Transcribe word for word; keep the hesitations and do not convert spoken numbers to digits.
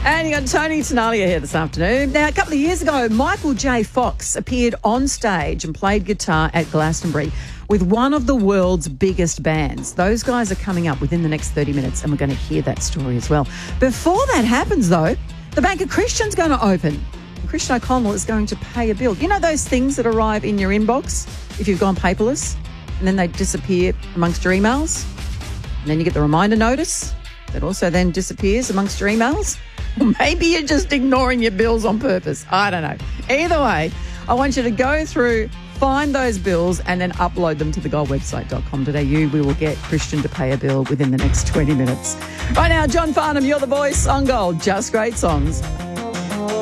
And you got Tony Tenalia here this afternoon. Now, a couple of years ago, Michael J. Fox appeared on stage and played guitar at Glastonbury with one of the world's biggest bands. Those guys are coming up within the next thirty minutes, and we're going to hear that story as well. Before that happens, though, the Bank of Christian's going to open. Christian O'Connell is going to pay a bill. You know those things that arrive in your inbox if you've gone paperless, and then they disappear amongst your emails? And then you get the reminder notice that also then disappears amongst your emails? Or maybe you're just ignoring your bills on purpose. I don't know. Either way, I want you to go through, find those bills, and then upload them to the gold website dot com dot a u. We will get Christian to pay a bill within the next twenty minutes. Right now, John Farnham, you're the voice on Gold. Just great songs.